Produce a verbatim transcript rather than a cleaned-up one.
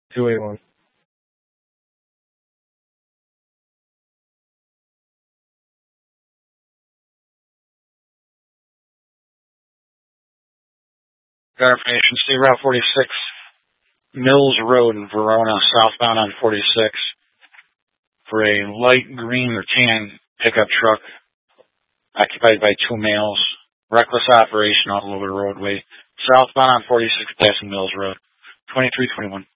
two eight one. Got information. State Route forty-six, Mills Road in Verona, southbound on forty-six, for a light green or tan pickup truck occupied by two males. Reckless operation all over the roadway. Southbound on forty-six, passing Mills Road. twenty-three twenty-one.